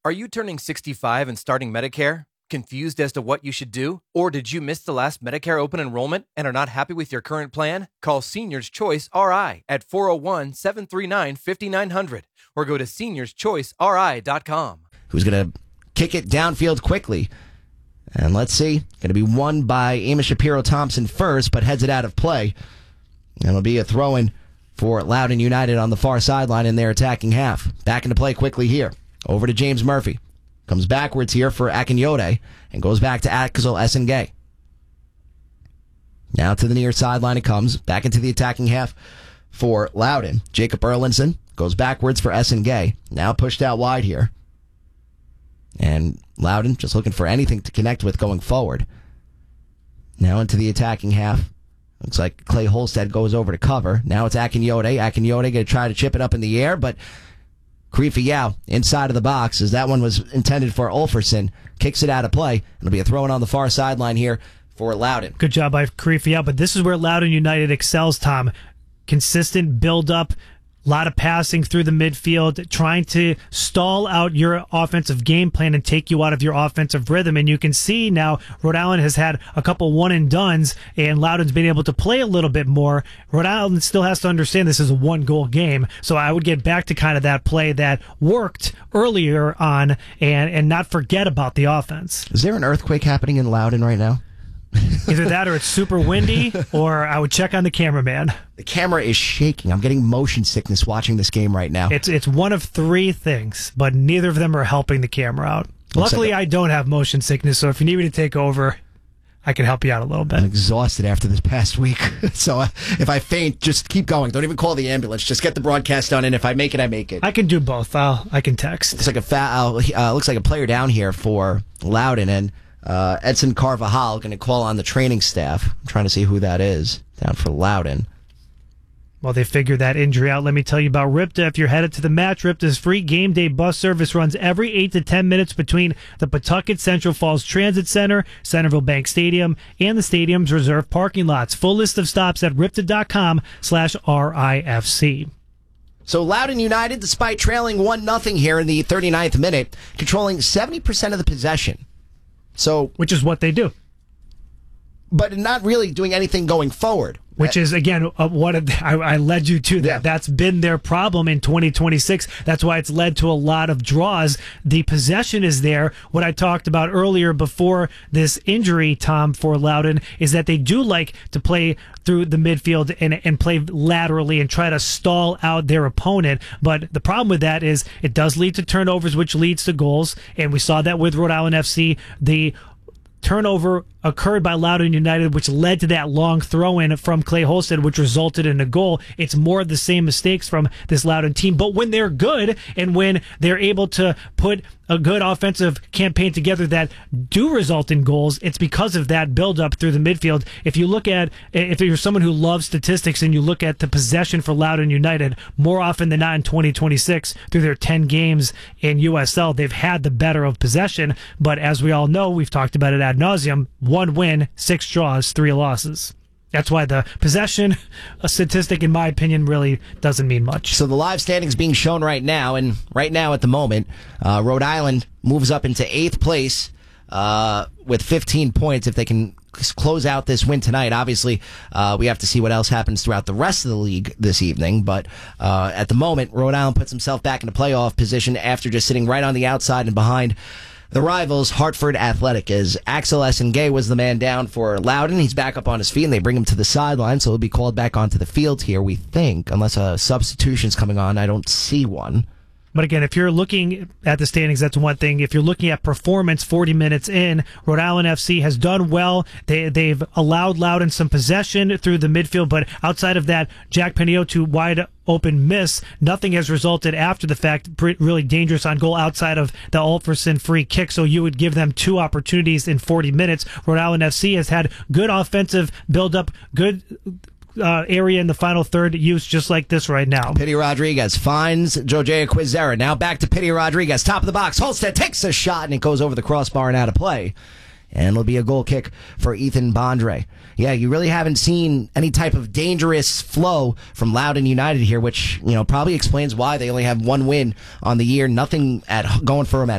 Are you turning 65 and starting Medicare? Confused as to what you should do? Or did you miss the last Medicare open enrollment and are not happy with your current plan? Call Seniors Choice RI at 401-739-5900 or go to seniorschoiceri.com. Who's going to kick it downfield quickly? And let's see. Going to be won by Amos Shapiro-Thompson first, but heads it out of play. And it'll be a throw-in for Loudoun United on the far sideline in their attacking half. Back into play quickly here. Over to James Murphy. Comes backwards here for Akinyode and goes back to Axel Essengay. Now to the near sideline it comes. Back into the attacking half for Loudoun. Jacob Erlinson goes backwards for Essengay. Now pushed out wide here. And Loudoun just looking for anything to connect with going forward. Now into the attacking half. Looks like Clay Holstead goes over to cover. Now it's Akinyode. Akinyode going to try to chip it up in the air, but Karifa Yao inside of the box, as that one was intended for Ulferson, kicks it out of play. It'll be a throw-in on the far sideline here for Loudoun. Good job by Karifa Yao, but this is where Loudoun United excels, Tom. Consistent build-up, a lot of passing through the midfield, trying to stall out your offensive game plan and take you out of your offensive rhythm. And you can see now Rhode Island has had a couple one-and-dones, and Loudoun's been able to play a little bit more. Rhode Island still has to understand this is a one-goal game, so I would get back to kind of that play that worked earlier on and not forget about the offense. Is there an earthquake happening in Loudoun right now? Either that or it's super windy, or I would check on the cameraman. The camera is shaking. I'm getting motion sickness watching this game right now. It's one of three things, but neither of them are helping the camera out. Luckily, I don't have motion sickness, so if you need me to take over, I can help you out a little bit. I'm exhausted after this past week, so if I faint, just keep going. Don't even call the ambulance. Just get the broadcast done, and if I make it, I make it. I can do both. I can text. It's like looks like a player down here for Loudoun, and Edson Carvajal going to call on the training staff. I'm trying to see who that is down for Loudoun. Well, they figured that injury out. Let me tell you about RIPTA. If you're headed to the match, RIPTA's free game day bus service runs every 8 to 10 minutes between the Pawtucket Central Falls Transit Center, Centerville Bank Stadium, and the stadium's reserved parking lots. Full list of stops at ripta.com/RIFC. So Loudoun United, despite trailing 1-0 here in the 39th minute, controlling 70% of the possession. So, which is what they do. But not really doing anything going forward. Which is, again, what I led you to that. Yeah. That's been their problem in 2026. That's why it's led to a lot of draws. The possession is there. What I talked about earlier before this injury, Tom, for Loudoun, is that they do like to play through the midfield and play laterally and try to stall out their opponent. But the problem with that is it does lead to turnovers, which leads to goals. And we saw that with Rhode Island FC. The turnover occurred by Loudoun United, which led to that long throw-in from Clay Holstead, which resulted in a goal. It's more of the same mistakes from this Loudoun team. But when they're good and when they're able to put a good offensive campaign together that do result in goals, it's because of that build-up through the midfield. If you're someone who loves statistics and you look at the possession for Loudoun United, more often than not in 2026, through their 10 games in USL, they've had the better of possession. But as we all know, we've talked about it ad nauseum, 1 win, 6 draws, 3 losses. That's why the possession statistic, in my opinion, really doesn't mean much. So the live standings being shown right now, and right now at the moment, Rhode Island moves up into 8th place with 15 points if they can close out this win tonight. Obviously, we have to see what else happens throughout the rest of the league this evening, but at the moment, Rhode Island puts himself back in a playoff position after just sitting right on the outside and behind the rivals, Hartford Athletic, as Axel Essengay was the man down for Loudoun. He's back up on his feet, and they bring him to the sideline, so he'll be called back onto the field here, we think, unless a substitution's coming on. I don't see one. But again, if you're looking at the standings, that's one thing. If you're looking at performance 40 minutes in, Rhode Island FC has done well. They've allowed Loudoun some possession through the midfield, but outside of that, Jack Peniot wide open miss, nothing has resulted after the fact really dangerous on goal outside of the Ulferson free kick. So you would give them 2 opportunities in 40 minutes. Rhode Island FC has had good offensive build-up, good area in the final third use, just like this right now. Pity Rodriguez finds Jojea Quizera. Now back to Pity Rodriguez. Top of the box. Holstead takes a shot, and it goes over the crossbar and out of play. And it'll be a goal kick for Ethan Bondre. Yeah, you really haven't seen any type of dangerous flow from Loudoun United here, which, probably explains why they only have 1 win on the year. Nothing going for them at